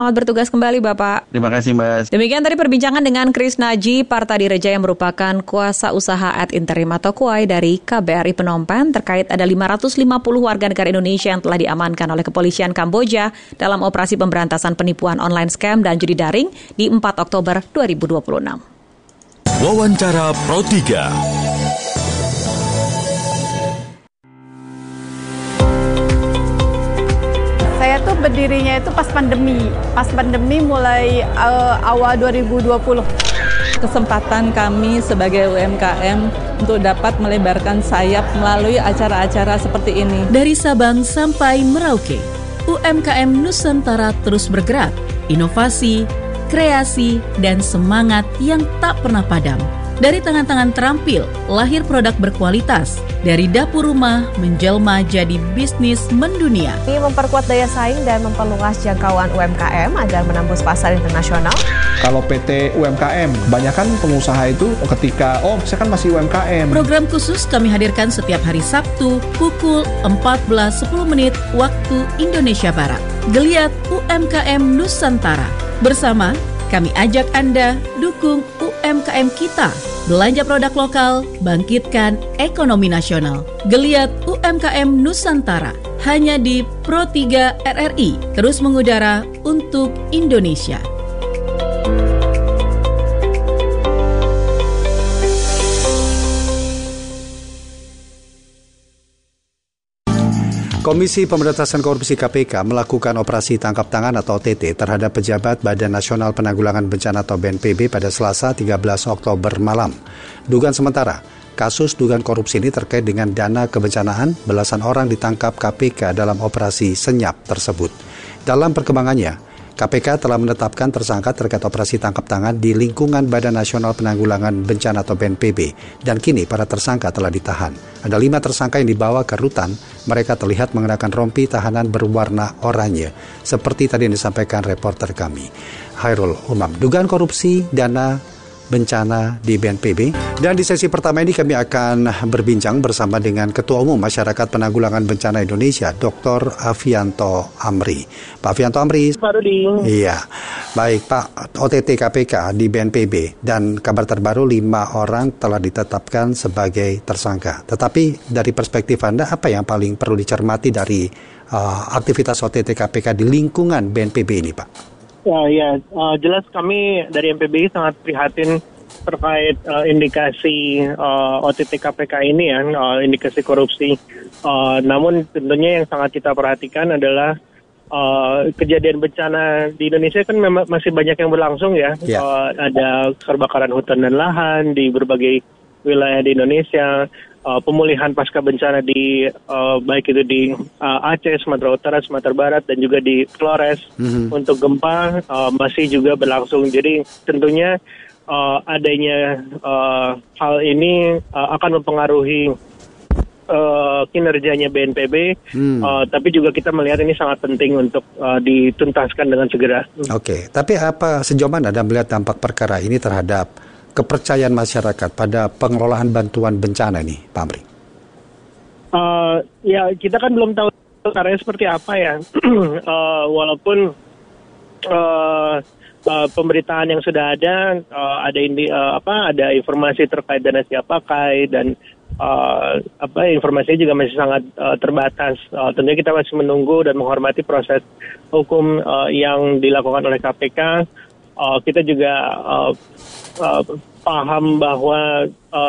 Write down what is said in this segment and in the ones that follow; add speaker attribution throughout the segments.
Speaker 1: Selamat bertugas kembali, Bapak.
Speaker 2: Terima kasih, Mbak.
Speaker 1: Demikian tadi perbincangan dengan Kris Naji Partadireja yang merupakan kuasa usaha ad interim atau KUAI dari KBRI Phnom Penh terkait ada 550 warga negara Indonesia yang telah diamankan oleh kepolisian Kamboja dalam operasi pemberantasan penipuan online scam dan judi daring di 4 Oktober 2026.
Speaker 3: Wawancara Pro 3.
Speaker 4: Saya tuh berdirinya itu pas pandemi mulai awal 2020.
Speaker 5: Kesempatan kami sebagai UMKM untuk dapat melebarkan sayap melalui acara-acara seperti ini.
Speaker 6: Dari Sabang sampai Merauke, UMKM Nusantara terus bergerak, inovasi, kreasi, dan semangat yang tak pernah padam. Dari tangan-tangan terampil, lahir produk berkualitas. Dari dapur rumah, menjelma jadi bisnis mendunia.
Speaker 7: Ini memperkuat daya saing dan memperluas jangkauan UMKM agar menembus pasar internasional.
Speaker 8: Kalau PT UMKM, banyak kan pengusaha itu ketika, saya kan masih UMKM.
Speaker 6: Program khusus kami hadirkan setiap hari Sabtu pukul 14.10 waktu Indonesia Barat. Geliat UMKM Nusantara. Bersama, kami ajak Anda dukung UMKM kita. Belanja produk lokal, bangkitkan ekonomi nasional. Geliat UMKM Nusantara hanya di Pro 3 RRI, terus mengudara untuk Indonesia.
Speaker 9: Komisi Pemberantasan Korupsi KPK melakukan operasi tangkap tangan atau OTT terhadap pejabat Badan Nasional Penanggulangan Bencana atau BNPB pada Selasa 13 Oktober malam. Dugaan sementara, kasus dugaan korupsi ini terkait dengan dana kebencanaan, belasan orang ditangkap KPK dalam operasi senyap tersebut. Dalam perkembangannya, KPK telah menetapkan tersangka terkait operasi tangkap tangan di lingkungan Badan Nasional Penanggulangan Bencana atau BNPB, dan kini para tersangka telah ditahan. Ada 5 tersangka yang dibawa ke rutan. Mereka terlihat mengenakan rompi tahanan berwarna oranye, seperti tadi yang disampaikan reporter kami, Hairul Umam. Dugaan korupsi dana bencana di BNPB. Dan di sesi pertama ini kami akan berbincang bersama dengan Ketua Umum Masyarakat Penanggulangan Bencana Indonesia, Dr. Afianto Amri. Pak Afianto Amri.
Speaker 10: Pak Rudi.
Speaker 9: Iya. Baik, Pak. OTT KPK di BNPB dan kabar terbaru 5 orang telah ditetapkan sebagai tersangka. Tetapi dari perspektif Anda, apa yang paling perlu dicermati dari aktivitas OTT KPK di lingkungan BNPB ini, Pak?
Speaker 10: Jelas kami dari MPBI sangat prihatin terkait indikasi OTT KPK ini ya, indikasi korupsi. Namun tentunya yang sangat kita perhatikan adalah kejadian bencana di Indonesia kan memang masih banyak yang berlangsung ya. Ada kebakaran hutan dan lahan di berbagai wilayah di Indonesia. Pemulihan pasca bencana di baik itu di Aceh, Sumatera Utara, Sumatera Barat, dan juga di Flores. Untuk gempa masih juga berlangsung. Jadi tentunya adanya hal ini akan mempengaruhi kinerjanya BNPB, tapi juga kita melihat ini sangat penting untuk dituntaskan dengan segera.
Speaker 9: Oke, tapi apa sejauh mana Anda melihat dampak perkara ini terhadap kepercayaan masyarakat pada pengelolaan bantuan bencana ini, Pak Amri?
Speaker 10: Kita kan belum tahu caranya seperti apa ya. Walaupun pemberitaan yang sudah ada, ada informasi terkait dana siap pakai dan informasinya juga masih sangat terbatas. Tentunya kita masih menunggu dan menghormati proses hukum yang dilakukan oleh KPK. Kita juga paham bahwa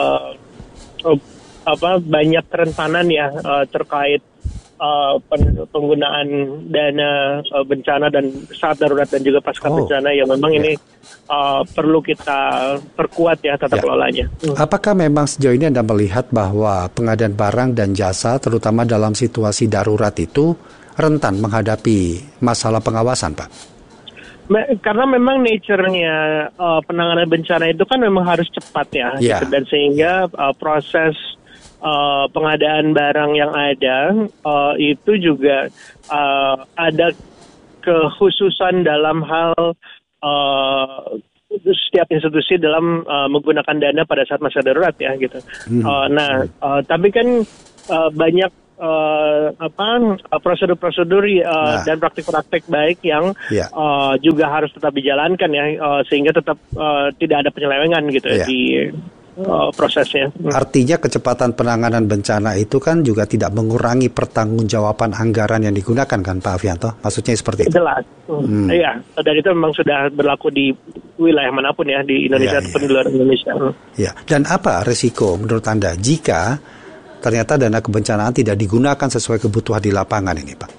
Speaker 10: banyak kerentanan ya terkait penggunaan dana bencana dan saat darurat dan juga pasca bencana yang memang ini perlu kita perkuat ya tata kelolanya.
Speaker 9: Apakah memang sejauh ini Anda melihat bahwa pengadaan barang dan jasa terutama dalam situasi darurat itu rentan menghadapi masalah pengawasan, Pak?
Speaker 10: Karena memang nature-nya penanganan bencana itu kan memang harus cepat ya, gitu. Dan sehingga proses pengadaan barang yang ada itu juga ada kekhususan dalam hal setiap institusi dalam menggunakan dana pada saat masa darurat ya gitu. Tapi kan banyak prosedur-prosedur dan praktik-praktik baik yang juga harus tetap dijalankan ya, sehingga tetap tidak ada penyelewengan gitu di prosesnya.
Speaker 9: Artinya kecepatan penanganan bencana itu kan juga tidak mengurangi pertanggungjawaban anggaran yang digunakan kan Pak Afianto? Maksudnya seperti itu?
Speaker 10: Jelas. Iya, dan itu memang sudah berlaku di wilayah manapun ya, di Indonesia ataupun di luar Indonesia.
Speaker 9: Ya. Dan apa resiko menurut Anda jika ternyata dana kebencanaan tidak digunakan sesuai kebutuhan di lapangan ini Pak?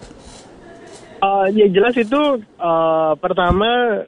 Speaker 10: Ya jelas itu pertama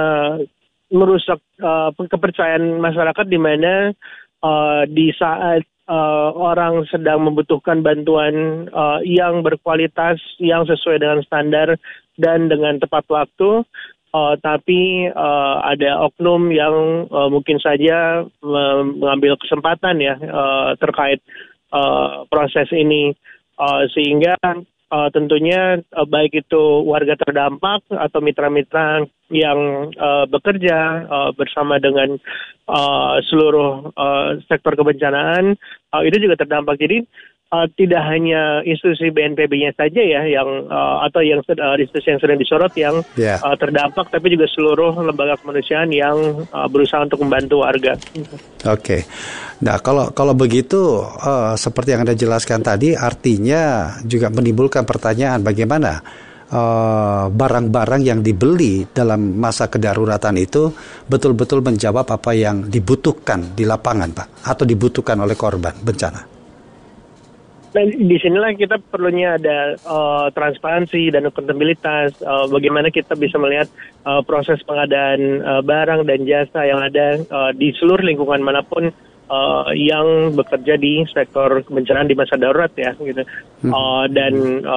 Speaker 10: merusak kepercayaan masyarakat, di mana di saat orang sedang membutuhkan bantuan yang berkualitas, yang sesuai dengan standar dan dengan tepat waktu, tapi ada oknum yang mungkin saja mengambil kesempatan ya terkait proses ini, sehingga tentunya baik itu warga terdampak atau mitra-mitra yang bekerja bersama dengan seluruh sektor kebencanaan itu juga terdampak. Jadi tidak hanya institusi BNPB-nya saja ya yang atau yang institusi yang sedang disorot yang terdampak, tapi juga seluruh lembaga kemanusiaan yang berusaha untuk membantu warga.
Speaker 9: Oke. Nah, kalau begitu seperti yang Anda jelaskan tadi, artinya juga menimbulkan pertanyaan bagaimana barang-barang yang dibeli dalam masa kedaruratan itu betul-betul menjawab apa yang dibutuhkan di lapangan, Pak, atau dibutuhkan oleh korban bencana.
Speaker 10: Nah, di sinilah kita perlunya ada transparansi dan akuntabilitas, bagaimana kita bisa melihat proses pengadaan barang dan jasa yang ada di seluruh lingkungan manapun yang bekerja di sektor kebencanaan di masa darurat ya gitu. Dan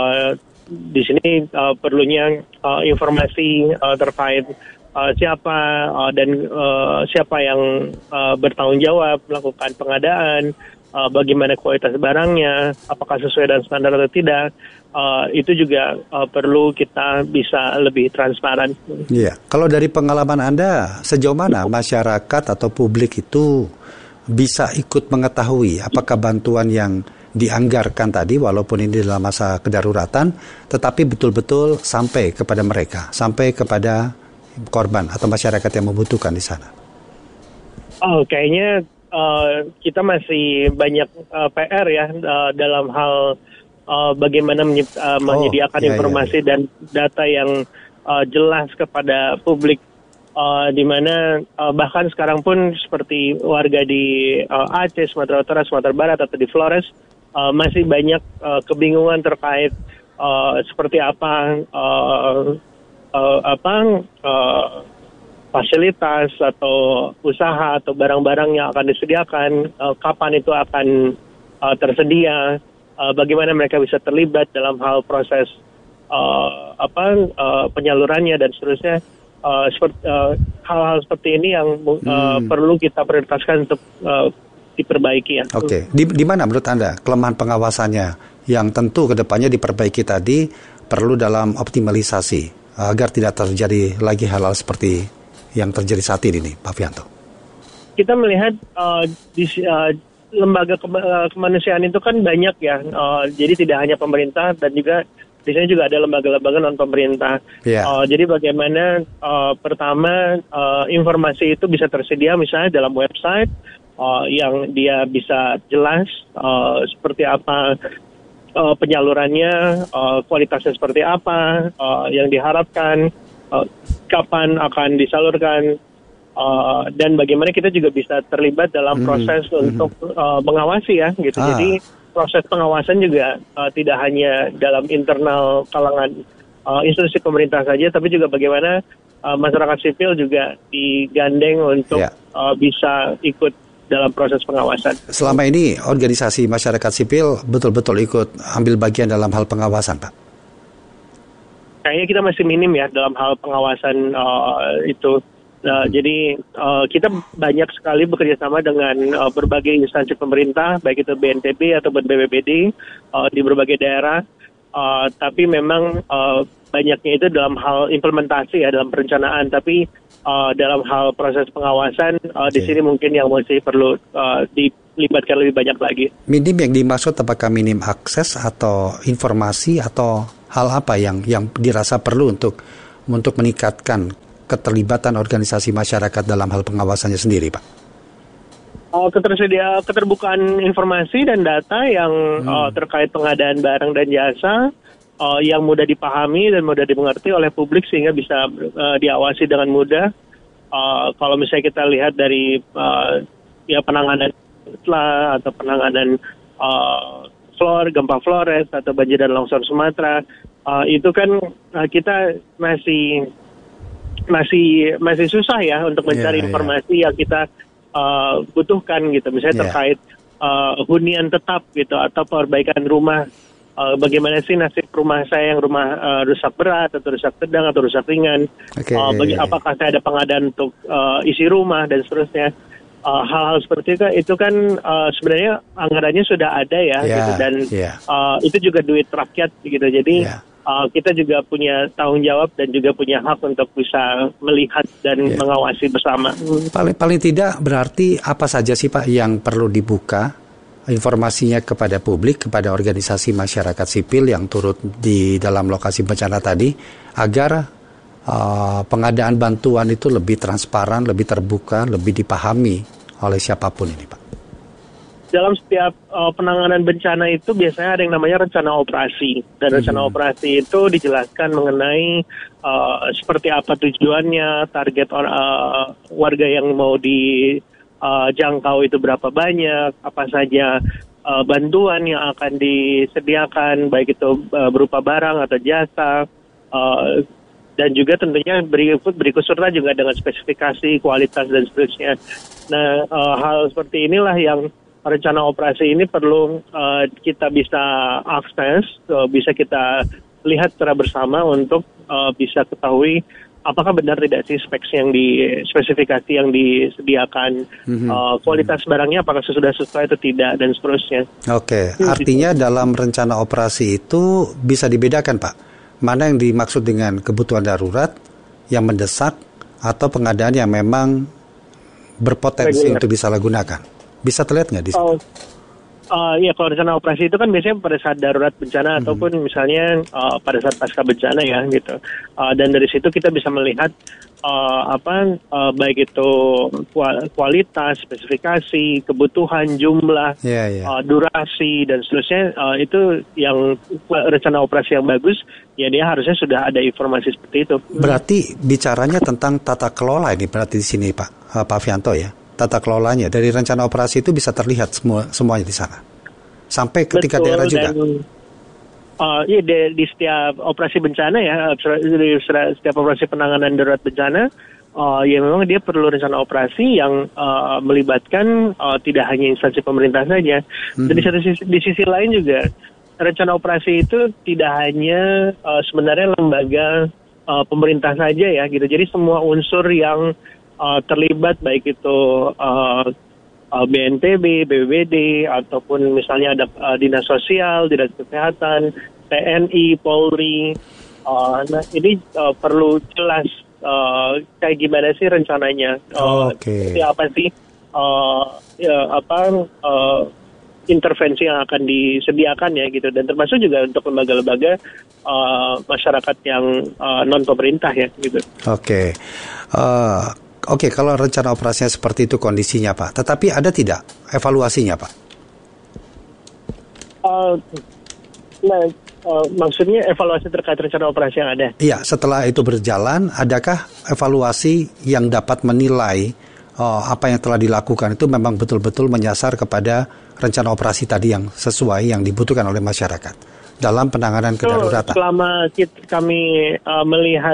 Speaker 10: di sini perlunya informasi terkait siapa dan siapa yang bertanggung jawab melakukan pengadaan, bagaimana kualitas barangnya, apakah sesuai dengan standar atau tidak, itu juga perlu kita bisa lebih transparan.
Speaker 9: Iya, kalau dari pengalaman Anda, sejauh mana masyarakat atau publik itu bisa ikut mengetahui apakah bantuan yang dianggarkan tadi, walaupun ini dalam masa kedaruratan, tetapi betul-betul sampai kepada mereka, sampai kepada korban atau masyarakat yang membutuhkan di sana?
Speaker 10: Kayaknya kita masih banyak PR ya dalam hal bagaimana menyediakan informasi dan data yang jelas kepada publik, di mana bahkan sekarang pun seperti warga di Aceh, Sumatera Utara, Sumatera Barat atau di Flores masih banyak kebingungan terkait seperti apa fasilitas atau usaha atau barang-barang yang akan disediakan, kapan itu akan tersedia, bagaimana mereka bisa terlibat dalam hal proses penyalurannya dan seterusnya. Hal-hal seperti ini yang perlu kita prioritaskan untuk diperbaiki ya.
Speaker 9: Oke. Di mana menurut Anda kelemahan pengawasannya yang tentu kedepannya diperbaiki tadi perlu dalam optimalisasi agar tidak terjadi lagi hal-hal seperti yang terjadi saat ini, Pak Afianto?
Speaker 10: Kita melihat di lembaga kemanusiaan itu kan banyak ya, jadi tidak hanya pemerintah dan juga di sini juga ada lembaga-lembaga non pemerintah. Jadi bagaimana pertama informasi itu bisa tersedia misalnya dalam website yang dia bisa jelas seperti apa penyalurannya, kualitasnya seperti apa yang diharapkan, kapan akan disalurkan, dan bagaimana kita juga bisa terlibat dalam proses untuk mengawasi ya gitu. Jadi proses pengawasan juga tidak hanya dalam internal kalangan institusi pemerintah saja, tapi juga bagaimana masyarakat sipil juga digandeng untuk bisa ikut dalam proses pengawasan.
Speaker 9: Selama ini organisasi masyarakat sipil betul-betul ikut ambil bagian dalam hal pengawasan, Pak?
Speaker 10: Kayaknya kita masih minim ya dalam hal pengawasan itu. Jadi kita banyak sekali bekerja sama dengan berbagai instansi pemerintah, baik itu BNPB atau BPBD di berbagai daerah. Tapi memang banyaknya itu dalam hal implementasi ya, dalam perencanaan. Tapi dalam hal proses pengawasan di sini mungkin yang masih perlu libatkan lebih banyak lagi.
Speaker 9: Minim yang dimaksud apakah minim akses atau informasi atau hal apa yang dirasa perlu untuk meningkatkan keterlibatan organisasi masyarakat dalam hal pengawasannya sendiri, Pak?
Speaker 10: Keterbukaan informasi dan data yang terkait pengadaan barang dan jasa yang mudah dipahami dan mudah dimengerti oleh publik sehingga bisa diawasi dengan mudah. Kalau misalnya kita lihat dari penanganan atau penanganan gempa Flores atau banjir dan longsor Sumatera, itu kan kita masih susah ya untuk mencari informasi yang kita butuhkan gitu, misalnya terkait hunian tetap gitu atau perbaikan rumah. Bagaimana sih nasib rumah saya yang rusak berat atau rusak sedang atau rusak ringan? Apakah saya ada pengadaan untuk isi rumah dan seterusnya? Hal-hal seperti itu kan sebenarnya anggarannya sudah ada ya, gitu, dan itu juga duit rakyat gitu. Jadi kita juga punya tanggung jawab dan juga punya hak untuk bisa melihat dan mengawasi bersama.
Speaker 9: Paling tidak berarti apa saja sih Pak yang perlu dibuka informasinya kepada publik, kepada organisasi masyarakat sipil yang turut di dalam lokasi bencana tadi, agar pengadaan bantuan itu lebih transparan, lebih terbuka, lebih dipahami oleh siapapun ini, Pak?
Speaker 10: Dalam setiap penanganan bencana itu biasanya ada yang namanya rencana operasi. Dan rencana operasi itu dijelaskan mengenai seperti apa tujuannya, target warga yang mau dijangkau itu berapa banyak, apa saja bantuan yang akan disediakan, baik itu berupa barang atau jasa, dan juga tentunya berikut serta juga dengan spesifikasi, kualitas, dan seterusnya. Nah, hal seperti inilah yang rencana operasi ini perlu kita bisa akses, bisa kita lihat secara bersama untuk bisa ketahui apakah benar tidak sih spesifikasi yang disediakan, kualitas barangnya apakah sudah sesuai atau tidak, dan seterusnya.
Speaker 9: Oke, artinya dalam rencana operasi itu bisa dibedakan, Pak, mana yang dimaksud dengan kebutuhan darurat, yang mendesak, atau pengadaan yang memang berpotensi untuk disalahgunakan. Bisa terlihat nggak di situ?
Speaker 10: Ya, kalau rencana operasi itu kan biasanya pada saat darurat bencana ataupun misalnya pada saat pasca bencana ya gitu. Dan dari situ kita bisa melihat baik itu kualitas, spesifikasi, kebutuhan, jumlah, durasi dan seterusnya. Itu yang rencana operasi yang bagus. Ya dia harusnya sudah ada informasi seperti itu.
Speaker 9: Berarti bicaranya tentang tata kelola ini berarti di sini Pak Fianto ya. Tata kelolanya dari rencana operasi itu bisa terlihat semuanya di sana sampai ketika daerah juga.
Speaker 10: Di setiap operasi bencana ya, di setiap operasi penanganan darurat bencana, ya memang dia perlu rencana operasi yang melibatkan tidak hanya instansi pemerintah saja. Dan di sisi lain juga rencana operasi itu tidak hanya sebenarnya lembaga pemerintah saja ya gitu. Jadi semua unsur yang terlibat baik itu BNPB, BPBD, ataupun misalnya ada dinas sosial, dinas kesehatan, TNI, Polri. Nah ini perlu jelas kayak gimana sih rencananya, seperti apa sih intervensi yang akan disediakan ya gitu, dan termasuk juga untuk lembaga-lembaga masyarakat yang non pemerintah ya gitu.
Speaker 9: Oke, kalau rencana operasinya seperti itu kondisinya Pak, tetapi ada tidak evaluasinya Pak?
Speaker 10: Maksudnya evaluasi terkait rencana operasi yang ada?
Speaker 9: Iya, setelah itu berjalan, adakah evaluasi yang dapat menilai apa yang telah dilakukan itu memang betul-betul menyasar kepada rencana operasi tadi yang sesuai yang dibutuhkan oleh masyarakat dalam penanganan kedaruratan?
Speaker 10: Selama kami melihat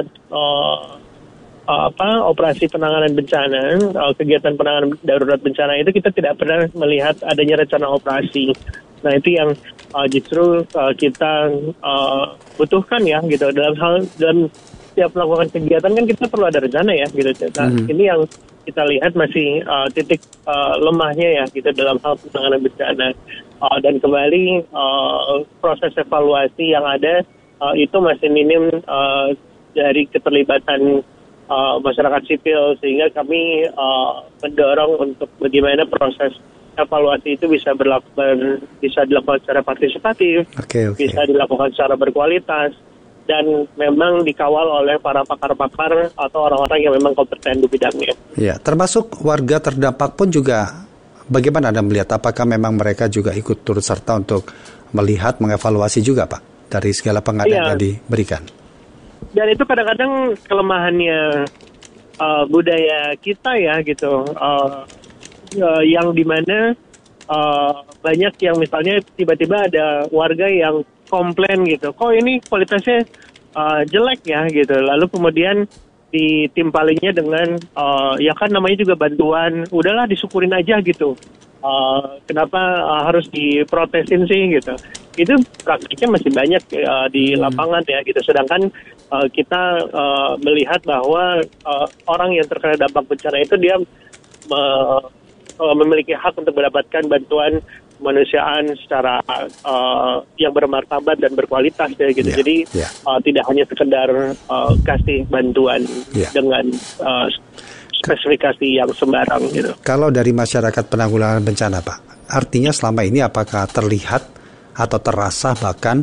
Speaker 10: operasi penanganan bencana, kegiatan penanganan darurat bencana itu kita tidak pernah melihat adanya rencana operasi. Nah itu yang justru kita butuhkan ya gitu, dalam setiap melakukan kegiatan kan kita perlu ada rencana ya gitu. Nah ini yang kita lihat masih titik lemahnya ya gitu dalam hal penanganan bencana. Dan kembali proses evaluasi yang ada itu masih minim dari keterlibatan masyarakat sipil, sehingga kami mendorong untuk bagaimana proses evaluasi itu bisa dilakukan secara partisipatif, bisa dilakukan secara berkualitas, dan memang dikawal oleh para pakar-pakar atau orang-orang yang memang kompeten di bidangnya.
Speaker 9: Ya, termasuk warga terdampak pun juga, bagaimana Anda melihat? Apakah memang mereka juga ikut turut serta untuk melihat, mengevaluasi juga, Pak, dari segala pengadaan yang diberikan?
Speaker 10: Dan itu kadang-kadang kelemahannya budaya kita ya gitu. Yang dimana banyak yang misalnya tiba-tiba ada warga yang komplain gitu, kok ini kualitasnya jelek ya gitu, lalu kemudian ditimpalinya dengan ya kan namanya juga bantuan, udahlah disyukurin aja gitu, kenapa harus diprotesin sih gitu. Itu praktiknya masih banyak di lapangan ya gitu. Sedangkan kita melihat bahwa orang yang terkena dampak bencana itu dia memiliki hak untuk mendapatkan bantuan kemanusiaan secara yang bermartabat dan berkualitas ya gitu. Jadi tidak hanya sekedar kasih bantuan dengan spesifikasi yang sembarang gitu.
Speaker 9: Kalau dari masyarakat penanggulangan bencana, Pak, artinya selama ini apakah terlihat atau terasa bahkan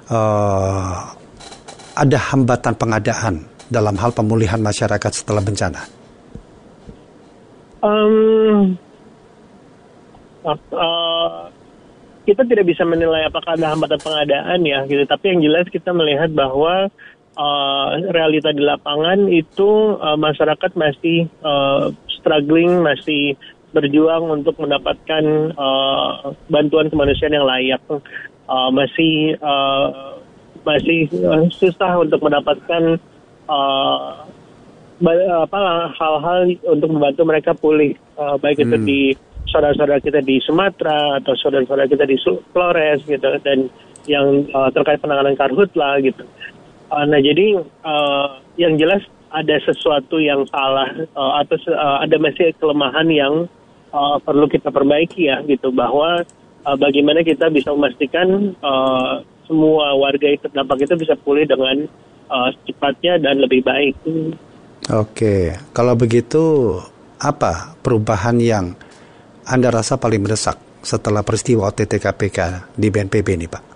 Speaker 9: ada hambatan pengadaan dalam hal pemulihan masyarakat setelah bencana?
Speaker 10: Kita tidak bisa menilai apakah ada hambatan pengadaan ya gitu, tapi yang jelas kita melihat bahwa realita di lapangan itu masyarakat masih struggling, masih berjuang untuk mendapatkan bantuan kemanusiaan yang layak, masih susah untuk mendapatkan hal-hal untuk membantu mereka pulih, baik itu di saudara-saudara kita di Sumatera atau saudara-saudara kita di Flores gitu, dan yang terkait penanganan karhutla gitu. Nah jadi yang jelas ada sesuatu yang salah atau ada masih kelemahan yang perlu kita perbaiki ya gitu, bahwa bagaimana kita bisa memastikan semua warga yang terdampak itu bisa pulih dengan secepatnya dan lebih baik.
Speaker 9: Oke, kalau begitu apa perubahan yang Anda rasa paling mendesak setelah peristiwa OTT KPK di BNPB ini, Pak?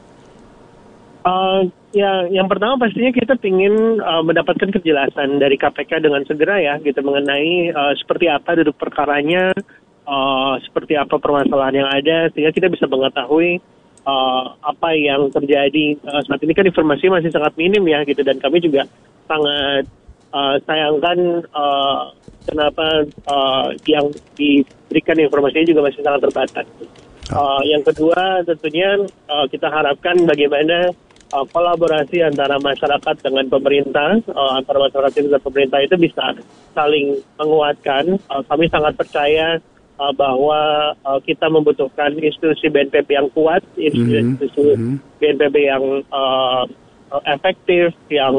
Speaker 10: Ya, yang pertama pastinya kita ingin mendapatkan kejelasan dari KPK dengan segera ya, gitu, mengenai seperti apa duduk perkaranya, seperti apa permasalahan yang ada, sehingga kita bisa mengetahui apa yang terjadi. Saat ini kan informasi masih sangat minim ya, gitu, dan kami juga sangat sayangkan kenapa yang diberikan informasinya juga masih sangat terbatas. Yang kedua tentunya kita harapkan bagaimana kolaborasi antara masyarakat dengan pemerintah, antara masyarakat dan pemerintah itu bisa saling menguatkan. Kami sangat percaya bahwa kita membutuhkan institusi BNPB yang kuat, institusi BNPB yang efektif,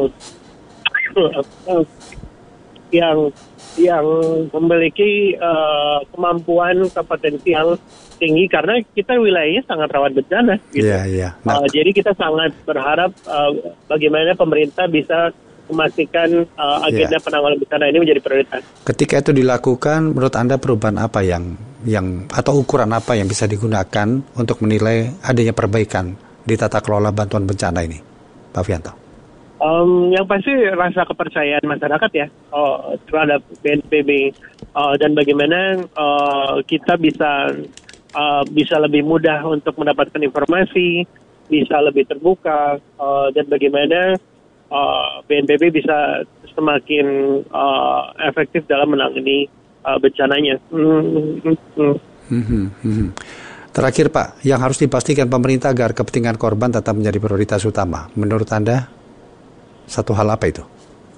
Speaker 10: yang memiliki kemampuan kompetensi yang tinggi, karena kita wilayahnya sangat rawan bencana. Gitu. Jadi kita sangat berharap bagaimana pemerintah bisa memastikan agenda penanggulangan bencana ini menjadi prioritas.
Speaker 9: Ketika itu dilakukan, menurut Anda perubahan apa yang atau ukuran apa yang bisa digunakan untuk menilai adanya perbaikan di tata kelola bantuan bencana ini, Pak Fianto?
Speaker 10: Yang pasti rasa kepercayaan masyarakat ya terhadap BNPB, dan bagaimana kita bisa lebih mudah untuk mendapatkan informasi, bisa lebih terbuka, dan bagaimana BNPB bisa semakin efektif dalam menangani bencananya.
Speaker 9: Terakhir Pak, yang harus dipastikan pemerintah agar kepentingan korban tetap menjadi prioritas utama, menurut Anda satu hal apa itu?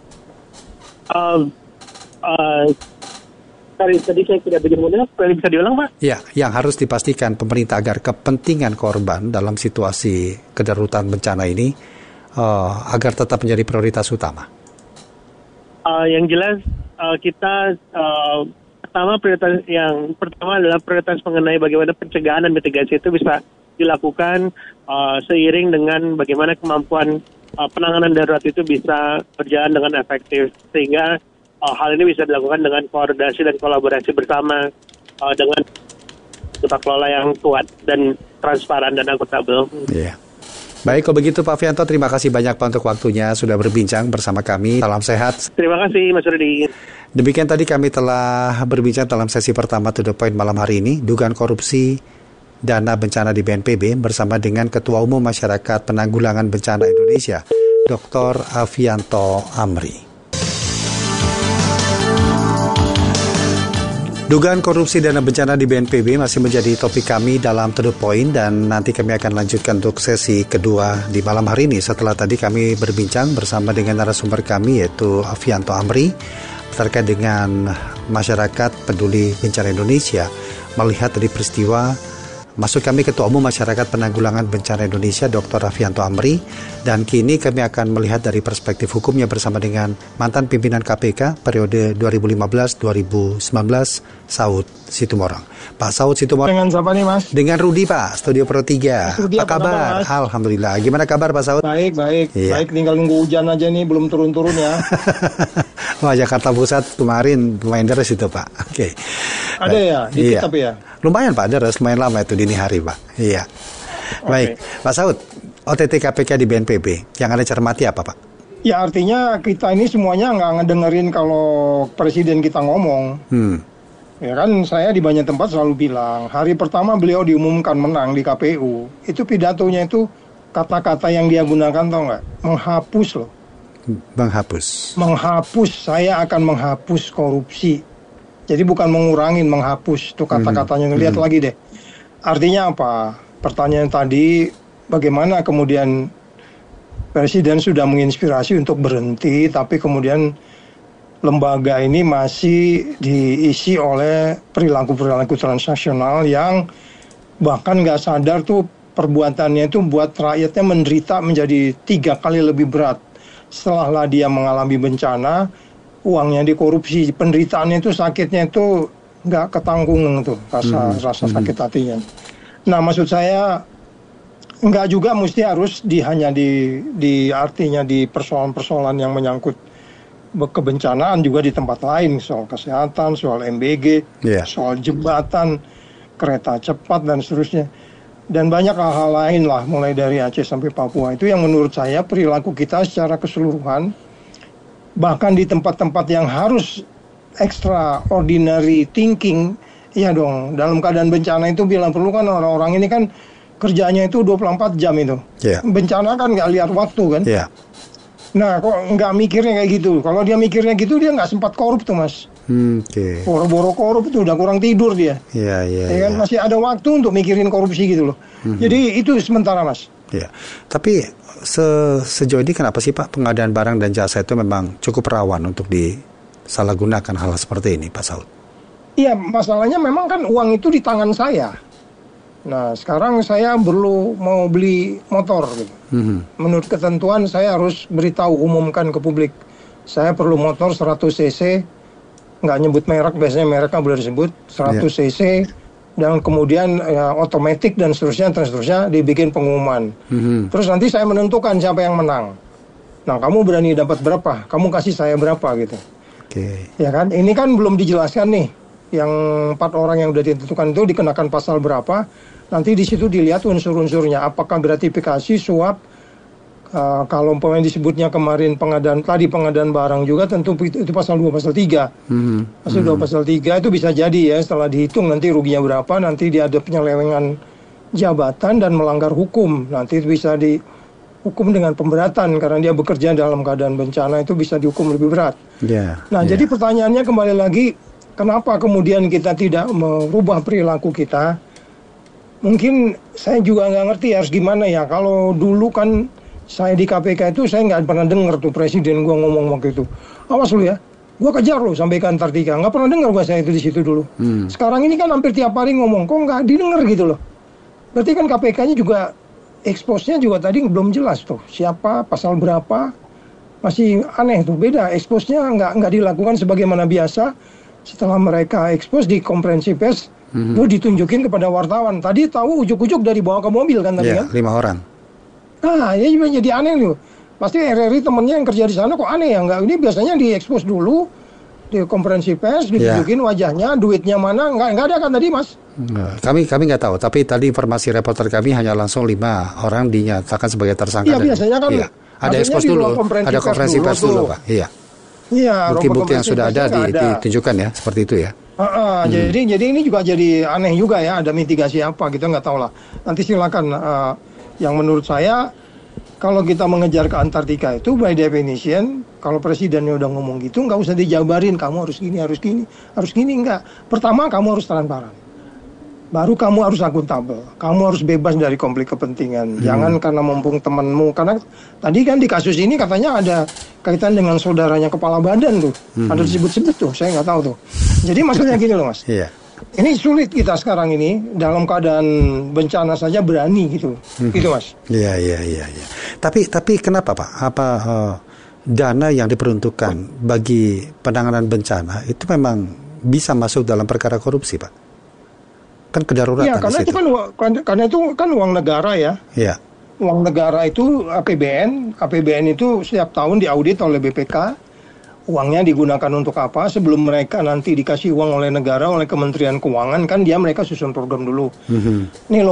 Speaker 10: Tadi saya tidak benar, bisa diulang Pak?
Speaker 9: Ya, yang harus dipastikan pemerintah agar kepentingan korban dalam situasi kedaruratan bencana ini agar tetap menjadi prioritas utama.
Speaker 10: Yang jelas kita pertama adalah prioritas mengenai bagaimana pencegahan dan mitigasi itu bisa dilakukan seiring dengan bagaimana kemampuan penanganan darurat itu bisa berjalan dengan efektif, sehingga hal ini bisa dilakukan dengan koordinasi dan kolaborasi bersama dengan tata kelola yang kuat dan transparan dan akuntabel.
Speaker 9: Iya. Baik, kalau begitu Pak Afianto, terima kasih banyak Pak untuk waktunya sudah berbincang bersama kami. Salam sehat.
Speaker 10: Terima kasih Mas Rudi.
Speaker 9: Demikian tadi kami telah berbincang dalam sesi pertama To The Point malam hari ini, dugaan korupsi dana bencana di BNPB bersama dengan Ketua Umum Masyarakat Penanggulangan Bencana Indonesia, Dr. Afianto Amri. Dugaan korupsi dana bencana di BNPB masih menjadi topik kami dalam To The Point, dan nanti kami akan lanjutkan untuk sesi kedua di malam hari ini. Setelah tadi kami berbincang bersama dengan narasumber kami yaitu Afianto Amri terkait dengan masyarakat peduli bencana Indonesia melihat dari peristiwa. Maksud kami Ketua Umum Masyarakat Penanggulangan Bencana Indonesia Dr. Afianto Amri, dan kini kami akan melihat dari perspektif hukumnya bersama dengan mantan pimpinan KPK periode 2015-2019 Saud Situmorang. Pak Saud Situmorang.
Speaker 2: Dengan siapa nih Mas?
Speaker 9: Dengan Rudi Pak, Studio Pro 3. Apa kabar? Alhamdulillah. Gimana kabar Pak Saud?
Speaker 2: Baik.
Speaker 9: Iya.
Speaker 2: Baik, tinggal nunggu hujan aja nih, belum turun-turun ya.
Speaker 9: Wah, Jakarta Pusat kemarin lumayan deras itu Pak. Oke.
Speaker 2: Ada ya? Dikit tapi ya?
Speaker 9: Lumayan Pak, deras, lumayan lama itu dini hari Pak. Iya. Baik, Pak Saud, OTT KPK di BNPB, yang Anda cermati apa Pak?
Speaker 2: Ya artinya kita ini semuanya nggak ngedengerin kalau presiden kita ngomong. Ya kan, saya di banyak tempat selalu bilang, hari pertama beliau diumumkan menang di KPU, itu pidatonya itu kata-kata yang dia gunakan tau nggak? Menghapus loh. Menghapus, saya akan menghapus korupsi. Jadi bukan mengurangin, menghapus. Itu kata-katanya. Lihat lagi deh. Artinya apa? Pertanyaan tadi, bagaimana kemudian Presiden sudah menginspirasi untuk berhenti, tapi kemudian lembaga ini masih diisi oleh perilaku-perilaku transaksional yang bahkan nggak sadar tuh perbuatannya itu buat rakyatnya menderita menjadi 3 kali lebih berat. Setelah dia mengalami bencana, uangnya dikorupsi, penderitaannya itu, sakitnya itu nggak ketanggung tuh rasa sakit hatinya. Nah maksud saya nggak juga mesti harus hanya di artinya di persoalan-persoalan yang menyangkut kebencanaan, juga di tempat lain, soal kesehatan, soal MBG, soal jembatan, kereta cepat dan seterusnya, dan banyak hal-hal lain lah, mulai dari Aceh sampai Papua. Itu yang menurut saya perilaku kita secara keseluruhan, bahkan di tempat-tempat yang harus extraordinary thinking, ya dong, dalam keadaan bencana itu bilang perlu kan orang-orang ini kan kerjanya itu 24 jam itu. Bencana kan nggak lihat waktu kan. Nah kok nggak mikirnya kayak gitu. Kalau dia mikirnya gitu, dia nggak sempat korup tuh Mas. Boro-boro korup tuh udah kurang tidur dia. Ya kan, masih ada waktu untuk mikirin korupsi gitu loh. Jadi itu sementara Mas.
Speaker 9: Ya, tapi sejauh ini kenapa sih Pak pengadaan barang dan jasa itu memang cukup rawan untuk disalahgunakan hal seperti ini Pak Saud?
Speaker 2: Iya, masalahnya memang kan uang itu di tangan saya. Nah, sekarang saya mau beli motor gitu. Menurut ketentuan saya harus umumkan ke publik. Saya perlu motor 100 cc, nggak nyebut merek, biasanya mereknya boleh disebut, 100 cc, dan kemudian otomatis dan seterusnya dibikin pengumuman. Terus nanti saya menentukan siapa yang menang. Nah, kamu berani dapat berapa? Kamu kasih saya berapa gitu. Ya kan? Ini kan belum dijelaskan nih. Yang 4 orang yang sudah ditentukan itu dikenakan pasal berapa? Nanti di situ dilihat unsur-unsurnya. Apakah gratifikasi, suap? Kalau umpamanya disebutnya kemarin pengadaan barang juga, tentu itu pasal 2, pasal 3. Pasal 2, pasal 3 itu bisa jadi ya, setelah dihitung nanti ruginya berapa, nanti dia ada penyelewengan jabatan dan melanggar hukum. Nanti itu bisa dihukum dengan pemberatan, karena dia bekerja dalam keadaan bencana, itu bisa dihukum lebih berat. Jadi pertanyaannya kembali lagi, kenapa kemudian kita tidak merubah perilaku kita? Mungkin saya juga nggak ngerti harus gimana ya. Kalau dulu kan saya di KPK itu saya nggak pernah dengar tuh presiden gua ngomong waktu itu, awas lu ya, gua kejar lu sampai ke Antartika. Nggak pernah dengar gua saya itu di situ dulu. Sekarang ini kan hampir tiap hari ngomong, kok nggak didengar gitu loh. Berarti kan KPK-nya juga expose-nya juga tadi belum jelas tuh, siapa, pasal berapa, masih aneh tuh, beda. Expose-nya nggak dilakukan sebagaimana biasa. Setelah mereka expose di konferensi pers, itu ditunjukin kepada wartawan. Tadi tahu ujuk-ujuk dari bawa ke mobil kan tadi kan?
Speaker 9: 5 orang.
Speaker 2: Nah, ya jadi aneh loh. Pasti RRI temennya yang kerja di sana kok aneh ya? Enggak, ini biasanya diekspos dulu, di konferensi pers ditunjukin wajahnya, duitnya mana, nggak ada kan tadi Mas?
Speaker 9: Kami nggak tahu, tapi tadi informasi reporter kami hanya langsung 5 orang dinyatakan sebagai tersangka.
Speaker 2: Iya, biasanya kan
Speaker 9: ada ekspos dulu, ada konferensi pers dulu Pak. Iya, bukti-bukti yang sudah ada ditunjukkan ya, seperti itu ya.
Speaker 2: Jadi ini juga jadi aneh juga ya, ada mitigasi apa kita nggak tahu lah. Nanti silakan. Yang menurut saya, kalau kita mengejar ke Antartika itu by definition, kalau presidennya udah ngomong gitu, nggak usah dijabarin, kamu harus gini, enggak. Pertama, kamu harus transparan. Baru kamu harus akuntabel. Kamu harus bebas dari konflik kepentingan. Jangan karena mumpung temanmu. Karena tadi kan di kasus ini katanya ada kaitan dengan saudaranya kepala badan tuh. Ada disebut-sebut tuh, saya nggak tahu tuh. Jadi maksudnya gini loh Mas. Ini sulit kita sekarang ini dalam keadaan bencana saja berani gitu, gitu Mas.
Speaker 9: Iya. Tapi kenapa Pak? Dana yang diperuntukkan bagi penanganan bencana itu memang bisa masuk dalam perkara korupsi Pak? Kan kedaruratan.
Speaker 2: Iya, karena itu kan uang negara ya.
Speaker 9: Iya.
Speaker 2: Uang negara itu APBN itu setiap tahun diaudit oleh BPK. Uangnya digunakan untuk apa? Sebelum mereka nanti dikasih uang oleh negara, oleh Kementerian Keuangan, kan mereka susun program dulu. Ini loh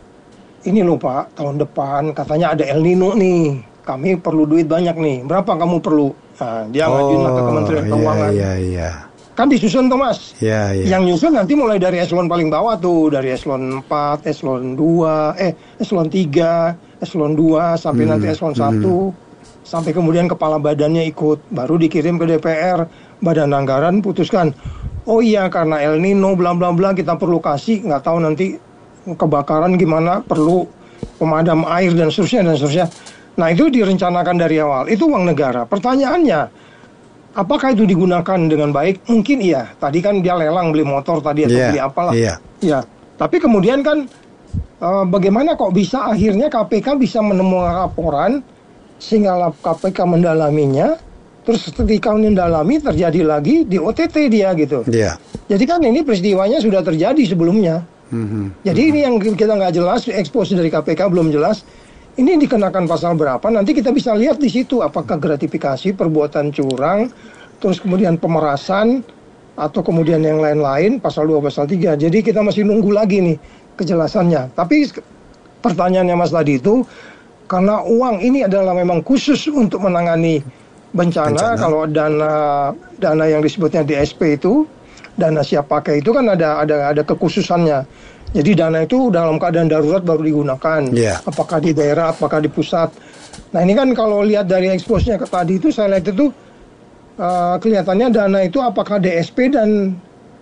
Speaker 2: Pak, tahun depan katanya ada El Nino nih. Kami perlu duit banyak nih. Berapa kamu perlu? Nah, dia ngajuin ke Kementerian Keuangan.
Speaker 9: Iya.
Speaker 2: Kan disusun tuh Mas.
Speaker 9: Iya.
Speaker 2: Yang nyusun nanti mulai dari eselon paling bawah tuh, dari eselon 4, eselon 2, eselon 3, eselon 2 sampai nanti eselon 1. Sampai kemudian kepala badannya ikut, baru dikirim ke DPR, Badan Anggaran putuskan, oh iya karena El Nino bla bla bla kita perlu kasih, nggak tahu nanti kebakaran gimana, perlu pemadam air dan seterusnya. Nah itu direncanakan dari awal, itu uang negara. Pertanyaannya, apakah itu digunakan dengan baik? Mungkin iya. Tadi kan dia lelang beli motor tadi atau beli apalah. Iya. Tapi kemudian kan bagaimana kok bisa akhirnya KPK bisa menemukan laporan sehingga KPK mendalaminya, terus ketika mendalami terjadi lagi di OTT dia gitu. Jadi kan ini peristiwanya sudah terjadi sebelumnya. Jadi ini yang kita nggak jelas, ekspos dari KPK belum jelas. Ini dikenakan pasal berapa? Nanti kita bisa lihat di situ apakah gratifikasi, perbuatan curang, terus kemudian pemerasan, atau kemudian yang lain-lain, pasal 2, pasal 3. Jadi kita masih nunggu lagi nih kejelasannya. Tapi pertanyaannya Mas tadi itu, karena uang ini adalah memang khusus untuk menangani bencana. Kalau dana yang disebutnya DSP itu, dana siap pakai itu kan ada kekhususannya. Jadi dana itu dalam keadaan darurat baru digunakan. Apakah di daerah, apakah di pusat. Nah ini kan kalau lihat dari eksposnya ke tadi itu, saya lihat itu kelihatannya dana itu apakah DSP dan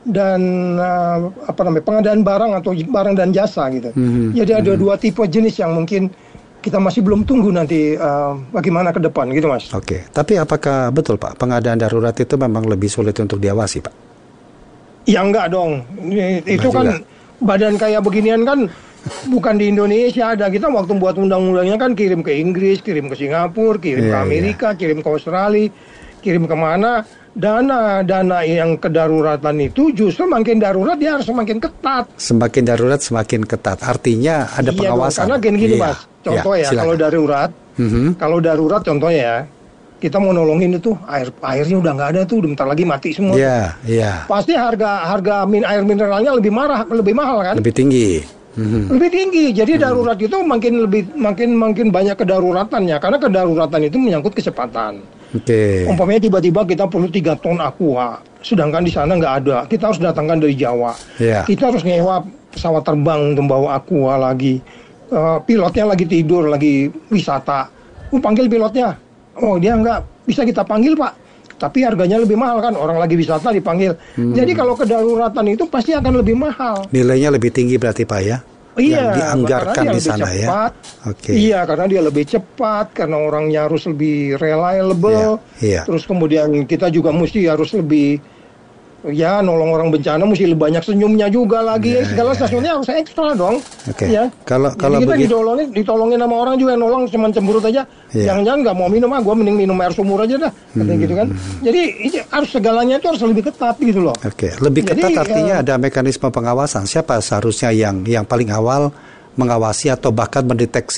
Speaker 2: pengadaan barang atau barang dan jasa gitu. Jadi ada 2 tipe jenis yang mungkin kita masih belum tunggu nanti bagaimana ke depan gitu Mas.
Speaker 9: Oke, tapi apakah betul Pak pengadaan darurat itu memang lebih sulit untuk diawasi Pak?
Speaker 2: Ya enggak dong, itu kan badan kayak beginian kan bukan di Indonesia ada. Kita waktu buat undang-undangnya kan kirim ke Inggris, kirim ke Singapura, kirim ke Amerika, kirim ke Australia, kirim kemana. Dana yang kedaruratan itu justru makin darurat dia harus semakin ketat. Semakin darurat semakin ketat. Artinya ada pengawasan. Karena gini Mas. Contoh kalau darurat contohnya ya, kita mau nolongin itu airnya udah nggak ada tuh, bentar lagi mati semua. Pasti harga air mineralnya lebih mahal kan? Lebih tinggi. Lebih tinggi. Jadi darurat itu makin banyak kedaruratannya, karena kedaruratan itu menyangkut kecepatan. Umpamanya tiba-tiba kita perlu 3 ton aqua, sedangkan di sana nggak ada. Kita harus datangkan dari Jawa. Kita harus nyewa pesawat terbang untuk bawa aqua lagi. Pilotnya lagi tidur, lagi wisata. Panggil pilotnya. Oh dia nggak bisa kita panggil Pak. Tapi harganya lebih mahal kan, orang lagi wisata dipanggil. Jadi kalau kedaruratan itu pasti akan lebih mahal. Nilainya lebih tinggi berarti Pak ya? Yang dianggarkan di sana cepat, ya. Iya, karena dia lebih cepat, karena orangnya harus lebih reliable. Terus kemudian kita juga harus lebih nolong orang bencana, mesti lebih banyak senyumnya juga lagi. Segala stasiunnya harus ekstra dong. Kalau kita ditolongin sama orang juga nolong cuma cemberut aja. Jangan-jangan nggak mau minum, gue mending minum air sumur aja dah. Gitu kan. Jadi harus segalanya itu harus lebih ketat gitu loh. Lebih ketat artinya ada mekanisme pengawasan. Siapa seharusnya yang paling awal mengawasi atau bahkan mendeteksi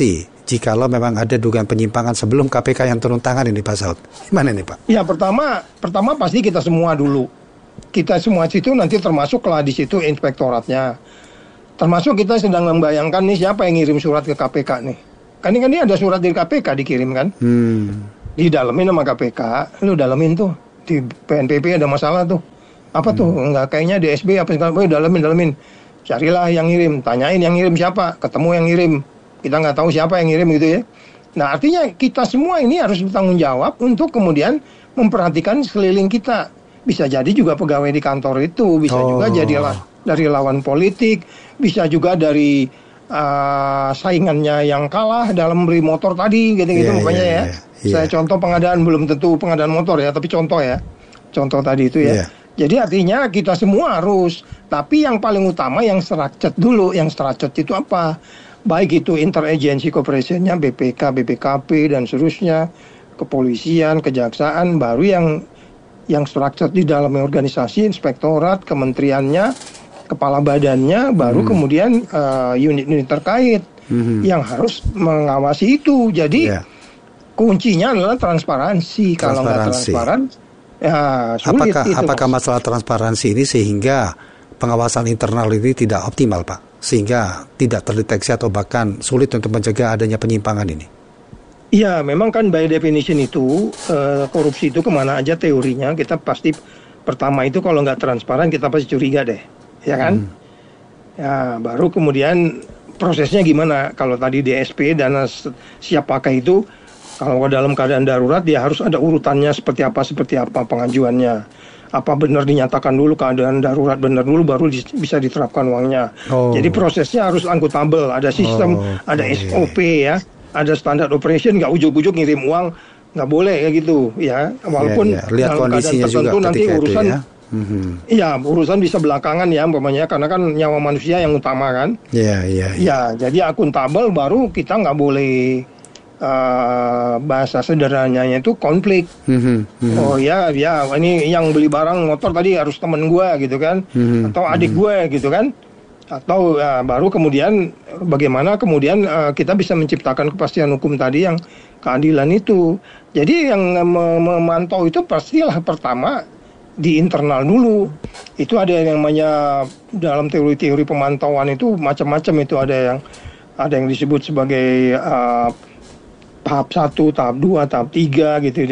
Speaker 9: jikalau memang ada dugaan penyimpangan sebelum KPK yang turun tangan ini Pak Saud? Gimana nih Pak?
Speaker 2: Ya pertama pasti kita semua dulu. Kita semua situ nanti termasuklah di situ inspektoratnya. Termasuk kita sedang membayangkan nih siapa yang ngirim surat ke KPK nih. Kan ini ada surat dari KPK dikirim kan? Didalemin sama KPK, lu dalemin tuh. Di PNPB ada masalah tuh. Apa tuh? Enggak, kayaknya DSB apa segala macam, dalemin. Carilah yang ngirim, tanyain yang ngirim siapa, ketemu yang ngirim. Kita nggak tahu siapa yang ngirim gitu ya. Nah artinya kita semua ini harus bertanggung jawab untuk kemudian memperhatikan sekeliling kita. Bisa jadi juga pegawai di kantor itu, bisa juga jadi dari lawan politik, bisa juga dari saingannya yang kalah dalam beli motor tadi, gitu-gitu makanya ya. Saya contoh pengadaan, belum tentu pengadaan motor ya, tapi contoh ya. Contoh tadi itu ya. Jadi artinya kita semua harus, tapi yang paling utama yang structured dulu, yang structured itu apa? Baik itu interagency cooperation-nya, BPK, BPKP, dan seterusnya, kepolisian, kejaksaan, baru yang structured di dalam organisasi, inspektorat, kementeriannya, kepala badannya, baru kemudian unit-unit terkait yang harus mengawasi itu. Jadi kuncinya adalah transparansi. Kalau nggak transparan, ya sulit.
Speaker 9: Apakah masalah transparansi ini sehingga pengawasan internal ini tidak optimal Pak? Sehingga tidak terdeteksi atau bahkan sulit untuk mencegah adanya penyimpangan ini?
Speaker 2: Iya, memang kan by definition itu korupsi itu kemana aja teorinya kita pasti pertama itu kalau nggak transparan kita pasti curiga deh, ya kan? Ya, baru kemudian prosesnya gimana? Kalau tadi DSP dana siap pakai itu, kalau dalam keadaan darurat dia harus ada urutannya seperti apa pengajuannya. Apa benar dinyatakan dulu keadaan darurat benar dulu baru bisa diterapkan uangnya. Jadi prosesnya harus akuntabel, ada sistem, ada SOP ya, ada standard operation, nggak ujuk-ujuk ngirim uang, nggak boleh ya gitu ya. Walaupun
Speaker 9: lihat
Speaker 2: dalam keadaan tertentu nanti urusan,
Speaker 9: ya
Speaker 2: urusan bisa belakangan ya, umpamanya karena kan nyawa manusia yang utama kan. Ya, jadi akuntabel baru kita nggak boleh. Bahasa sederhananya itu konflik. Oh ya, ini yang beli barang motor tadi harus temen gue gitu kan, atau adik gue gitu kan, atau baru kemudian bagaimana kemudian kita bisa menciptakan kepastian hukum tadi yang keadilan itu. Jadi yang memantau itu pastilah pertama di internal dulu. Itu ada yang namanya dalam teori-teori pemantauan itu macam-macam, itu ada yang disebut sebagai tahap 1, tahap 2, tahap 3 gitu.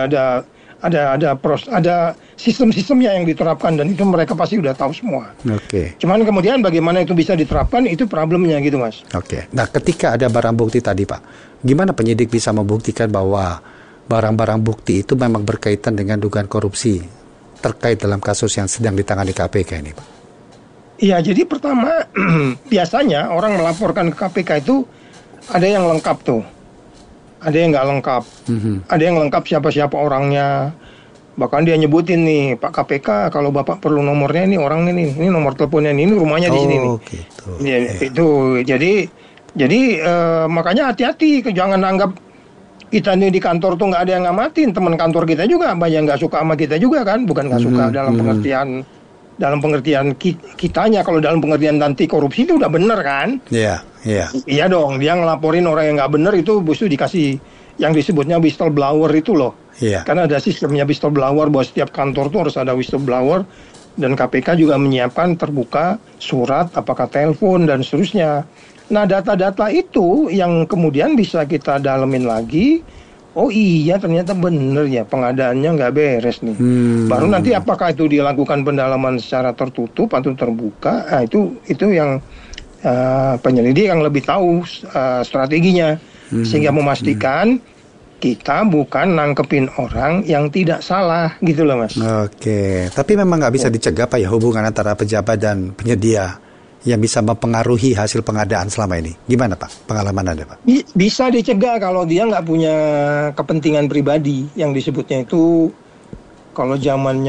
Speaker 2: Ada sistem-sistemnya yang diterapkan dan itu mereka pasti udah tahu semua. Cuman kemudian bagaimana itu bisa diterapkan itu problemnya gitu Mas.
Speaker 9: Nah ketika ada barang bukti tadi Pak, gimana penyidik bisa membuktikan bahwa barang-barang bukti itu memang berkaitan dengan dugaan korupsi terkait dalam kasus yang sedang ditangani KPK ini Pak?
Speaker 2: Iya, jadi pertama biasanya orang melaporkan ke KPK itu ada yang lengkap tuh. Ada yang nggak lengkap, ada yang lengkap siapa-siapa orangnya, bahkan dia nyebutin nih Pak KPK kalau Bapak perlu nomornya ini orang ini nomor teleponnya ini rumahnya di sini nih. Itu jadi makanya hati-hati, jangan anggap kita nih di kantor tuh nggak ada yang ngamatin, teman kantor kita juga banyak nggak suka sama kita juga kan, bukan nggak suka dalam pengertian kitanya, kalau dalam pengertian anti korupsi itu udah bener kan? Iya dong, dia ngelaporin orang yang nggak bener itu justru dikasih yang disebutnya whistleblower itu loh. Karena ada sistemnya whistleblower, bahwa setiap kantor tuh harus ada whistleblower, dan KPK juga menyiapkan terbuka surat, apakah telepon dan seterusnya. Nah data-data itu yang kemudian bisa kita dalemin lagi. Oh iya, ternyata bener ya pengadaannya nggak beres nih. Baru nanti apakah itu dilakukan pendalaman secara tertutup atau terbuka? Nah, itu yang penyelidik yang lebih tahu strateginya, sehingga memastikan kita bukan nangkepin orang yang tidak salah gitu loh Mas.
Speaker 9: Tapi memang nggak bisa dicegah Pak ya hubungan antara pejabat dan penyedia yang bisa mempengaruhi hasil pengadaan selama ini. Gimana Pak pengalaman Anda Pak?
Speaker 2: Bisa dicegah kalau dia nggak punya kepentingan pribadi, yang disebutnya itu kalau zaman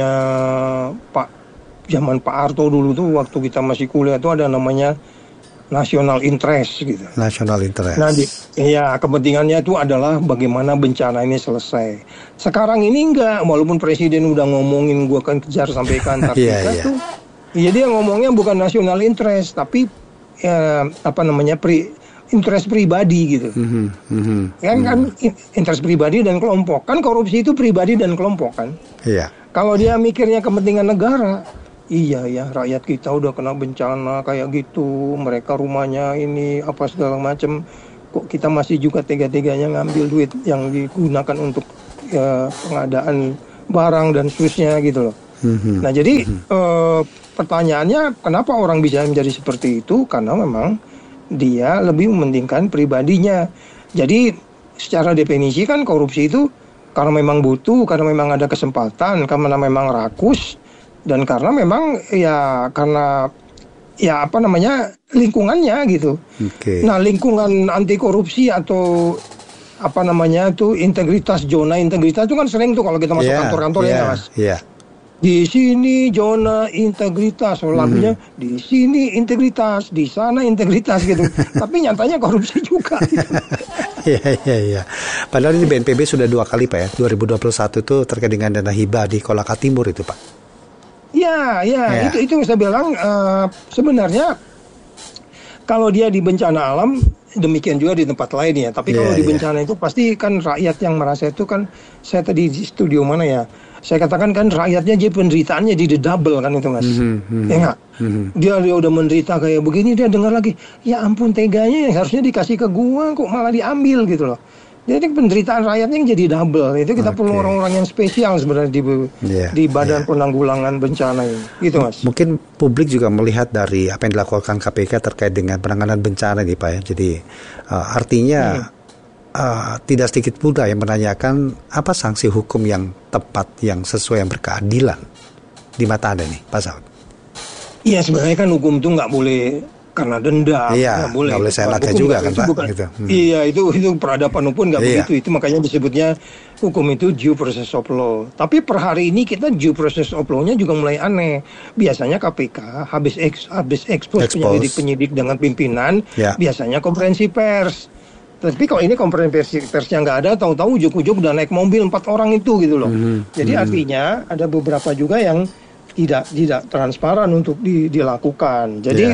Speaker 2: Pak Harto dulu tuh waktu kita masih kuliah itu ada namanya national interest gitu. National interest. Nah, kepentingannya itu adalah bagaimana bencana ini selesai. Sekarang ini enggak, walaupun presiden udah ngomongin gua akan kejar sampai ke Antartika tuh. Jadi yang ngomongnya bukan national interest, tapi interest pribadi gitu. Kan interest pribadi dan kelompok. Kan korupsi itu pribadi dan kelompok kan.
Speaker 9: Iya.
Speaker 2: Kalau dia mikirnya kepentingan negara, iya ya rakyat kita udah kena bencana kayak gitu, mereka rumahnya ini apa segala macam, kok kita masih juga tega-teganya ngambil duit yang digunakan untuk pengadaan barang dan seterusnya gitu loh. Nah jadi pertanyaannya kenapa orang bisa menjadi seperti itu? Karena memang dia lebih mementingkan pribadinya. Jadi secara definisi kan korupsi itu karena memang butuh, karena memang ada kesempatan, karena memang rakus, dan karena memang lingkungannya gitu. Nah lingkungan anti korupsi atau integritas, zona integritas itu kan sering tuh kalau kita masuk kantor-kantor ya Mas. Di sini zona integritas, lagunya di sini integritas, di sana integritas gitu. Tapi nyatanya korupsi juga.
Speaker 9: Iya. Padahal ini BNPB sudah 2 kali Pak ya. 2021 itu terkait dengan dana hibah di Kolaka Timur itu Pak.
Speaker 2: Ya. Itu saya bilang sebenarnya kalau dia di bencana alam demikian juga di tempat lain ya. Tapi kalau di bencana itu pasti kan rakyat yang merasa itu kan, saya tadi di studio mana ya, saya katakan kan rakyatnya jadi penderitaannya jadi double kan itu Mas. Ya enggak? Dia udah menderita kayak begini, dia dengar lagi, ya ampun teganya yang harusnya dikasih ke gua kok malah diambil gitu loh. Jadi penderitaan rakyatnya yang jadi double. Itu kita perlu orang-orang yang spesial sebenarnya di Badan Penanggulangan Bencana ini. Gitu Mas.
Speaker 9: Mungkin publik juga melihat dari apa yang dilakukan KPK terkait dengan penanganan bencana nih Pak ya. Jadi artinya tidak sedikit pula yang menanyakan apa sanksi hukum yang tepat, yang sesuai, yang berkeadilan di mata Anda nih, Pak Saud?
Speaker 2: Iya, sebenarnya kan hukum itu nggak boleh karena dendam, nggak boleh
Speaker 9: seenaknya juga kan Pak? Gitu.
Speaker 2: Iya, itu peradaban hukum nggak begitu. Itu makanya disebutnya hukum itu due process of law. Tapi per hari ini kita due process of law-nya juga mulai aneh. Biasanya KPK habis expose penyidik dengan pimpinan, biasanya konferensi pers. Tapi kalau ini konferensi persnya nggak ada, tahu-tahu ujuk-ujuk udah naik mobil 4 orang itu gitu loh. Jadi artinya ada beberapa juga yang tidak transparan untuk dilakukan. Jadi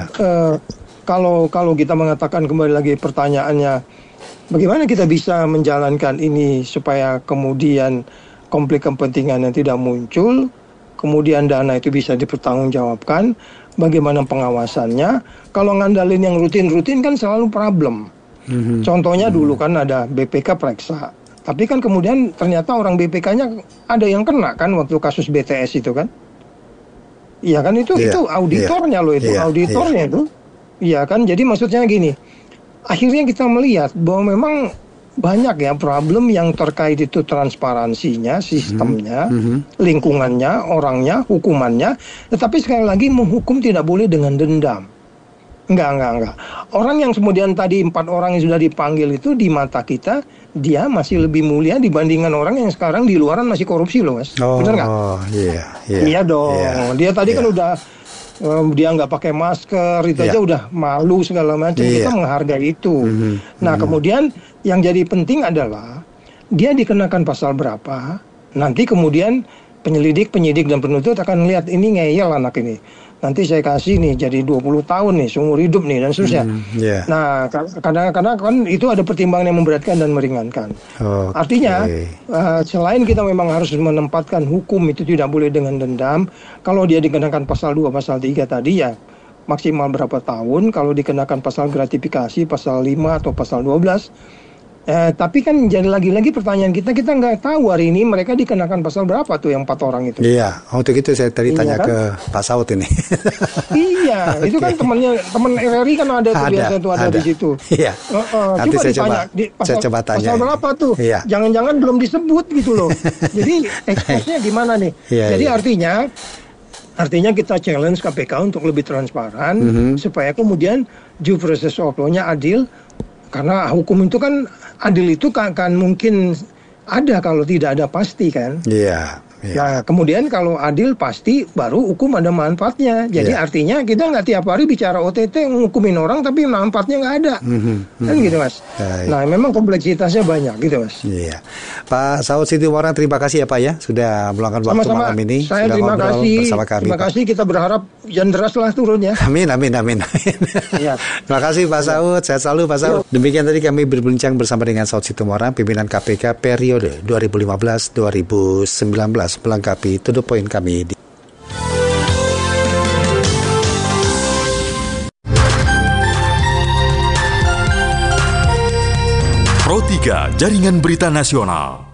Speaker 2: kalau kita mengatakan kembali lagi pertanyaannya, bagaimana kita bisa menjalankan ini supaya kemudian konflik kepentingan yang tidak muncul, kemudian dana itu bisa dipertanggungjawabkan, bagaimana pengawasannya? Kalau ngandalin yang rutin-rutin kan selalu problem. Contohnya dulu kan ada BPK periksa, tapi kan kemudian ternyata orang BPK-nya ada yang kena kan waktu kasus BTS itu kan. Iya kan itu auditornya loh itu, auditornya itu. Iya kan, jadi maksudnya gini, akhirnya kita melihat bahwa memang banyak ya problem yang terkait itu transparansinya, sistemnya, lingkungannya, orangnya, hukumannya. Tetapi sekali lagi menghukum tidak boleh dengan dendam. Enggak. Orang yang kemudian tadi 4 orang yang sudah dipanggil itu di mata kita dia masih lebih mulia dibandingkan orang yang sekarang di luaran masih korupsi loh Mas. Benar nggak? Iya dong. Dia tadi kan udah dia nggak pakai masker itu aja udah malu segala macam. Kita menghargai itu. Nah kemudian yang jadi penting adalah dia dikenakan pasal berapa. Nanti kemudian penyidik dan penuntut akan lihat ini ngeyel anak ini. Nanti saya kasih nih jadi 20 tahun nih seumur hidup nih dan seterusnya. Nah karena kan itu ada pertimbangan yang memberatkan dan meringankan. Artinya selain kita memang harus menempatkan hukum itu tidak boleh dengan dendam. Kalau dia dikenakan pasal 2, pasal 3 tadi ya maksimal berapa tahun. Kalau dikenakan pasal gratifikasi pasal 5 atau pasal 12. Tapi kan jadi lagi-lagi pertanyaan kita nggak tahu hari ini mereka dikenakan pasal berapa tuh yang 4 orang itu. Iya,
Speaker 9: untuk itu saya tadi tanya kan? Ke Pak Saud ini.
Speaker 2: Iya, itu kan teman RRI kan ada tuh biasa tuh ada di situ.
Speaker 9: Iya. Nanti saya coba tanya.
Speaker 2: Pasal berapa tuh?
Speaker 9: Iya.
Speaker 2: Jangan-jangan belum disebut gitu loh. Jadi eksposnya gimana nih? Jadi artinya kita challenge KPK untuk lebih transparan supaya kemudian due process of law-nya adil. Karena hukum itu kan adil itu kan mungkin ada kalau tidak ada pasti kan. Iya. Nah kemudian kalau adil pasti baru hukum ada manfaatnya. Jadi artinya kita nggak tiap hari bicara OTT menghukumin orang tapi manfaatnya nggak ada. Kan gitu Mas. Nah memang kompleksitasnya banyak gitu Mas.
Speaker 9: Iya. Pak Saud Sitiwarna terima kasih ya Pak ya sudah meluangkan waktu malam ini.
Speaker 2: Saya
Speaker 9: sudah
Speaker 2: terima kasih.
Speaker 9: Bersama kami,
Speaker 2: terima kasih. Kita berharap hujan deras lah turunnya.
Speaker 9: Amin.
Speaker 2: Ya.
Speaker 9: Terima kasih Pak Saud, sehat selalu Pak Saud. Demikian tadi kami berbincang bersama dengan Saud Situmorang, pimpinan KPK periode 2015-2019, melengkapi to the point kami di
Speaker 3: Pro 3 Jaringan Berita Nasional.